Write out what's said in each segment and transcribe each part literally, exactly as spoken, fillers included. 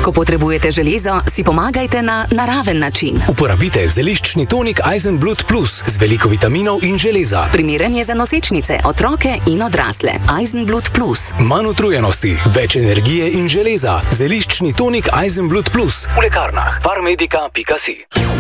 Ko potrebujete železo, si pomagajte na naraven način. Uporabite zeliščni tonik Eisenblut Plus z veliko vitaminov in železa. Primeren je za nosečnice, otroke in odrasle. Eisenblut Plus. Manj utrujenosti, več energije in železa. Zeliščni tonik Eisenblut Plus. V lekarnah parmedica pika si.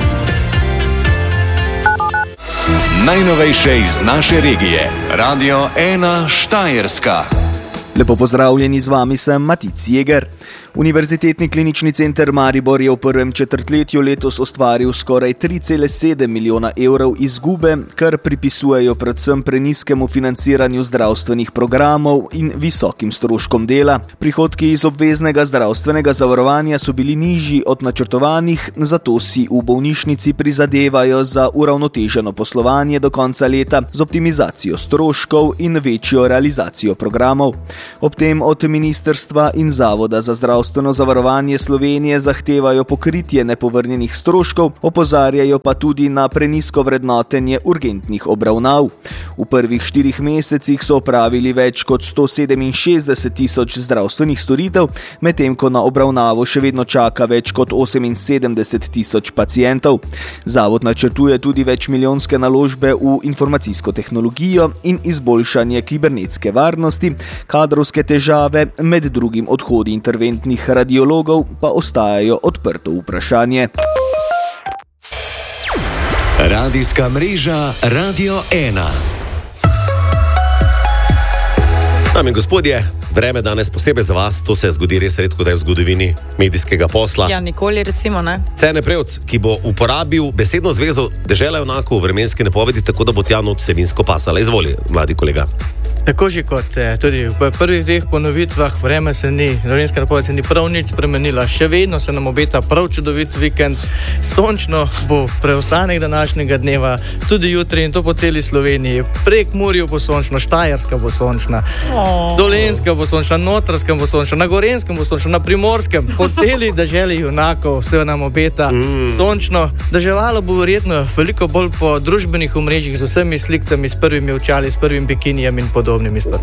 Najnovejše iz naše regije. Radio ena Štajerska. Lepo pozdravljeni, z vami sem Matic Jeger. Univerzitetni klinični center Maribor je v prvem četrtletju letos ustvaril skoraj tri cele sedem milijona evrov izgube, kar pripisujejo predvsem prenizkemu financiranju zdravstvenih programov in visokim stroškom dela. Prihodki iz obveznega zdravstvenega zavarovanja so bili nižji od načrtovanih, zato si v bolnišnici prizadevajo za uravnoteženo poslovanje do konca leta z optimizacijo stroškov in večjo realizacijo programov. Ob tem od Ministrstva in Zavoda za zdravstveno zavarovanje Slovenije zahtevajo pokritje nepovrnjenih stroškov, opozarjajo pa tudi na prenizko vrednotenje urgentnih obravnav. V prvih štirih mesecih so opravili več kot sto sedeminšestdeset tisoč zdravstvenih storitev, medtem ko na obravnavo še vedno čaka več kot oseminsedemdeset tisoč pacientov. Zavod načrtuje tudi večmilijonske naložbe v informacijsko tehnologijo in izboljšanje kibernetske varnosti, kadrovske težave, med drugim odhodi interventnih radiologov, pa ostajajo odprto vprašanje. Radijska mreža Radio ena. Dame in gospodje, vreme danes posebej za vas, to se zgodi res redko, da je v zgodovini medijskega posla. Ja, nikoli recimo, ne? Cene Prevc, ki bo uporabil besedno zvezo dežela junakov v vremenski napovedi, tako da bo tja not vsebinsko pasala. Izvoli, mladi kolega. Tako že kot eh, tudi v prvih dveh ponovitvah, vreme se ni, vremenska napoved se ni prav nič spremenila. Še vedno se nam obeta prav čudovit vikend. Sončno bo preostanek današnjega dneva, tudi jutri, in to po celi Sloveniji. Prek Murju bo sončno, Štajerska bo sončna, oh. Dolenjska bo sončna, Notranjska bo sončna, na Gorenskem bo sončno, na Primorskem, po celi deželi junakov se nam obeta mm. sončno. Deževalo bo verjetno veliko bolj po družbenih omrežjih z vsemi slikcami, s prvimi očali, s prvim bikinijem in podobno.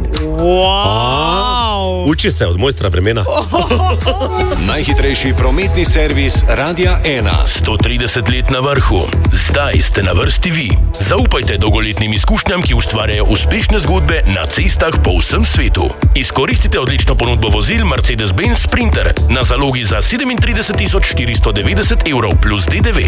Wow. Uči se od mojstra vremena. Najhitrejši prometni servis Radia ena. sto trideset let na vrhu. Zdaj ste na vrsti vi. Zaupajte dolgoletnim izkušnjam, ki ustvarjajo uspešne zgodbe na cestah po vsem svetu. Izkoristite odlično ponudbo vozil Mercedes-Benz Sprinter na zalogi za sedemintrideset tisoč štiristo devetdeset evrov plus D D V.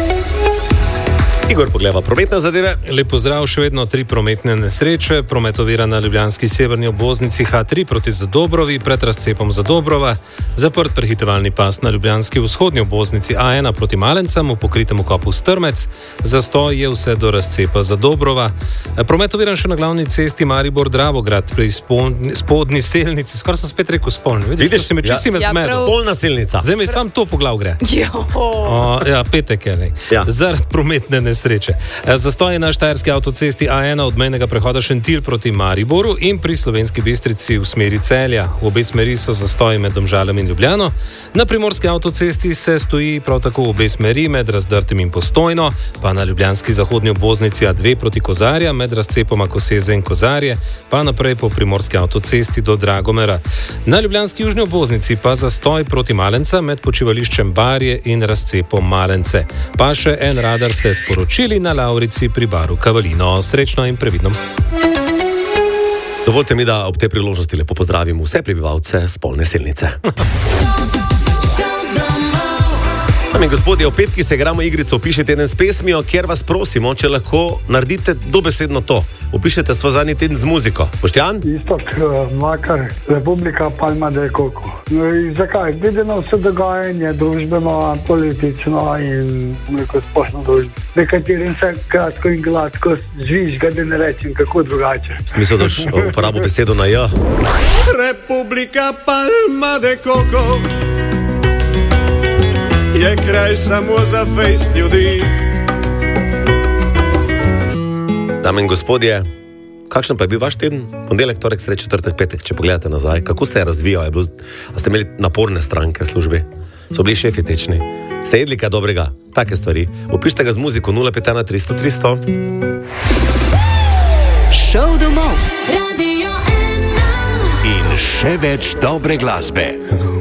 Igor pogleda prometne zadeve. Lep pozdrav, še vedno tri prometne nesreče. Promet ovira na ljubljanski severni obvoznici H tri proti Zadobrovi, pred razcepom Zadobrova. Zaprt prehitevalni pas na ljubljanski vzhodni obvoznici A ena proti Malencem v pokritem kopu Strmec. Zastoj je vse do razcepa Zadobrova. Promet oviran še na glavni cesti Maribor-Dravograd pri spodnji, spodnji selnici. Skoraj sem spet rekel spolni. Vidiš, Vidiš si me čisi ja. me zmedel. Ja, spolna selnica. Zdaj mi sam to po glav gre. O, ja, petek je. Ja. Zaradi prometne nesreče. Sreče. Zastoj je na štajerski avtocesti A ena od mejnega prehoda Šentilj proti Mariboru in pri Slovenski Bistrici v smeri Celja. V obe smeri so zastoji med Domžalem in Ljubljano. Na primorski avtocesti se stoji prav tako v obe smeri med Razdrtim in Postojno, pa na ljubljanski zahodni obvoznici A dve proti Kozarja med razcepoma Koseze in Kozarje, pa naprej po primorski avtocesti do Dragomera. Na ljubljanski južni obvoznici pa zastoj proti Malenca med počivališčem Barje in razcepom Malence. Pa še en radar ste sporočili Čili na Lavrici pri baru Kavalino. Srečno in previdno. Dovolite mi, da ob tej priložnosti lepo pozdravim vse prebivalce spolne selnice. Dame in gospodje, v petki se igramo igrico Opiši teden s pesmijo, kjer vas prosimo, če lahko naredite dobesedno to. Opišete svoj zadnji teden z muziko. Boštjan? Istok, Makar, Republika Palma de Coco. No in zakaj? Glede na vse dogajanje, družbeno, politično in neko splošno družbo. Nekaterim se kratko in gladko žvižga, da ne rečem kako drugače. Smisel, da uporabo besedo na J. Republika Palma de Coco je kraj samo za fejst ljudi. Dame in gospodje, kakšen pa je bil vaš teden? Ponedeljek, torek, sreda, četrtek, petek, če pogledate nazaj. Kako se je razvijal? Je bil, a ste imeli naporne stranke v službi? So bili šefi tečni? Ste jedli kaj dobrega? Take stvari. Opišite ga z muziko nula pet ena tristo tristo. Šov domov. In še več dobre glasbe.